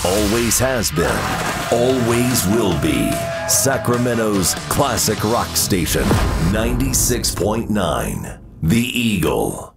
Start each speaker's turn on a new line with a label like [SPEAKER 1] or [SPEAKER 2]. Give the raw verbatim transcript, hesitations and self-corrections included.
[SPEAKER 1] Always has been, always will be. Sacramento's classic rock station, ninety-six point nine, The Eagle.